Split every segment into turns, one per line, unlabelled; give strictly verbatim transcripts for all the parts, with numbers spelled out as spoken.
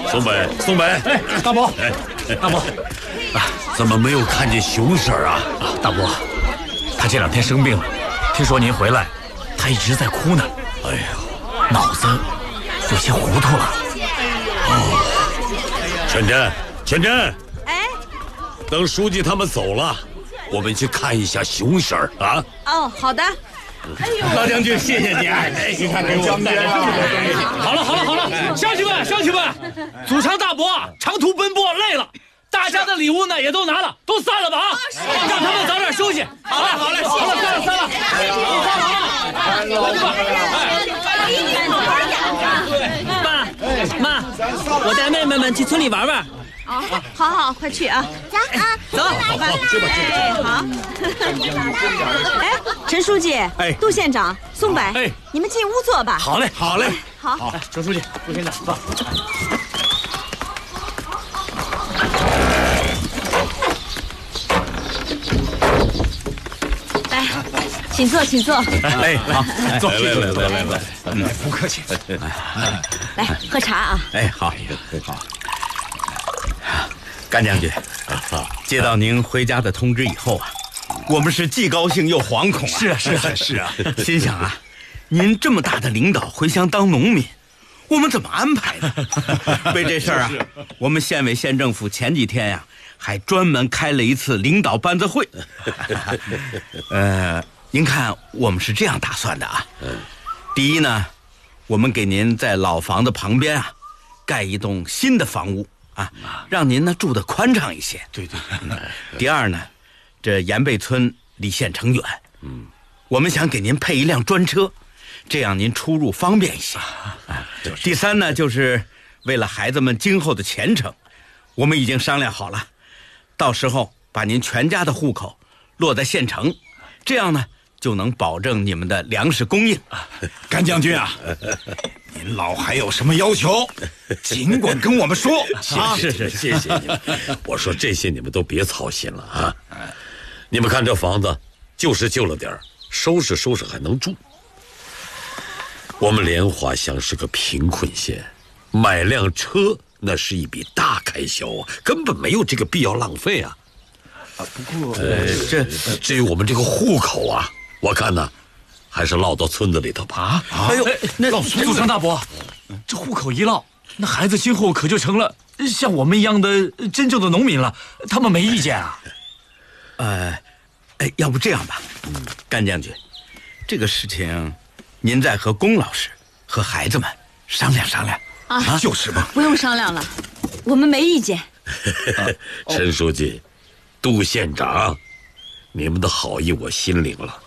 松柏，松柏，
哎，大伯，哎，大伯，
啊，怎么没有看见熊婶儿啊？
啊，大伯，他这两天生病了，听说您回来，他一直在哭呢。
哎呀，
脑子有些糊涂了。
哦，全真，全真，
哎，
等书记他们走了，我们去看一下熊婶儿啊。
哦，好的。
哎呦，老将军，谢谢你啊！你看给我们带来这么多东西。
好了好了好了，乡亲们乡亲们，祖昌大伯长途奔波累了，大家的礼物呢也都拿了，都散了吧啊！让他们早点休息。好了好嘞，好了散了散了，你散了啊！
爸妈，我带妹妹们去村里玩玩。
哦，好好，快去啊！
走啊，
走，
好吧，去吧去吧。哎，好。哎，陈书记，哎，杜县长，松柏，哎，你们进屋坐吧。
好嘞，好嘞，
好。
好，陈书记，杜县长，坐。
来，请坐，请坐。
哎，好，坐，
来来来来来来，
嗯，不客气。
来，喝茶啊。
哎，好，好。甘将军，接到您回家的通知以后啊，我们是既高兴又惶恐啊。
是啊，是啊，是啊，
心想啊，您这么大的领导回乡当农民，我们怎么安排呢？为这事儿啊，我们县委县政府前几天呀、啊，还专门开了一次领导班子会。呃，您看我们是这样打算的啊。第一呢，我们给您在老房子旁边啊，盖一栋新的房屋。啊，让您呢住得宽敞一些。
对对。
第二呢，这盐背村离县城远，嗯，我们想给您配一辆专车，这样您出入方便一些。啊，第三呢，就是为了孩子们今后的前程，我们已经商量好了，到时候把您全家的户口落在县城，这样呢就能保证你们的粮食供应。
甘将军啊，您老还有什么要求，尽管跟我们说。
啊，是是，谢谢你们。我说这些你们都别操心了啊。你们看这房子就是旧了点儿，收拾收拾还能住。我们莲花乡是个贫困县，买辆车那是一笔大开销啊，根本没有这个必要浪费啊。
啊，不过
呃，这至于我们这个户口啊，我看呢，还是落到村子里头吧。
啊，哎呦，那祖昌大伯，这户口一落，那孩子今后可就成了像我们一样的真正的农民了。他们没意见啊？
呃，哎，要不这样吧，甘将军，这个事情，您再和龚老师和孩子们商量商量
啊。
就是嘛，
不用商量了，我们没意见。
陈书记，杜县长，你们的好意我心领了。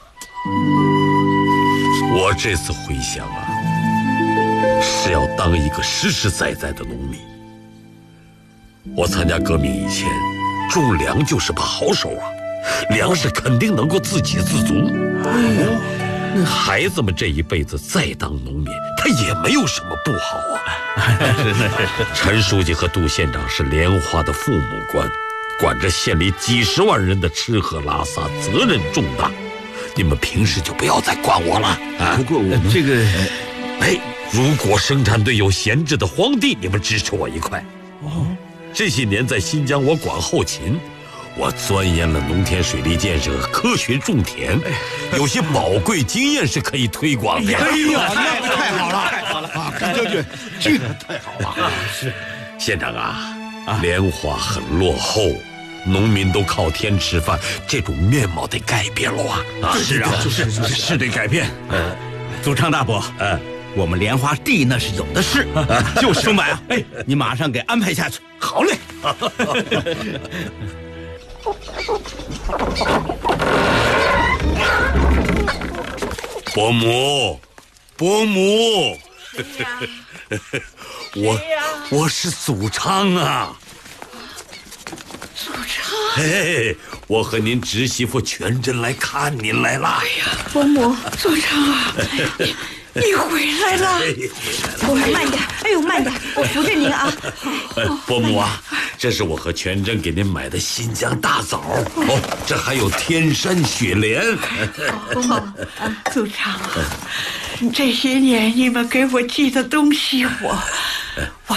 我这次回乡啊，是要当一个实实在在的农民。我参加革命以前，种粮就是把好手啊，粮食肯定能够自给自足。那孩子们这一辈子再当农民，他也没有什么不好啊。陈书记和杜县长是莲花的父母官，管着县里几十万人的吃喝拉撒，责任重大。你们平时就不要再管我了啊！
不过我们这个，
哎，如果生产队有闲置的荒地，你们支持我一块。哦，这些年在新疆，我管后勤，我钻研了农田水利建设、科学种田，有些宝贵经验是可以推广的。
哎呀，那太好了，太好了啊！甘将军，这个太好了。
是，县长啊，莲花很落后。农民都靠天吃饭，这种面貌得改变了啊！
啊，是啊，就是是得改变。
呃，祖昌大伯，呃，我们莲花地那是有的是，就是松柏啊，哎，你马上给安排下去。
好嘞。
伯母，伯母，我我是祖昌啊。
祖昌，
嘿，我和您侄媳妇全真来看您来了。哎
呀，伯母，祖昌啊，你你回来了。伯母慢点，哎呦慢点，我扶着您啊。
哎，伯母啊，这是我和全真给您买的新疆大枣哦，这还有天山雪莲。
伯母，祖昌啊，这些年你们给我寄的东西，我我